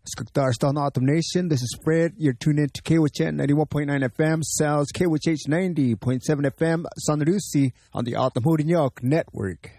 Skagdarstan Autumn Nation. This is Fred. You're tuned in to KWHN 91.9 FM, Sal's KWH 90.7 FM, San Lucy on the Autumn Holding York Network.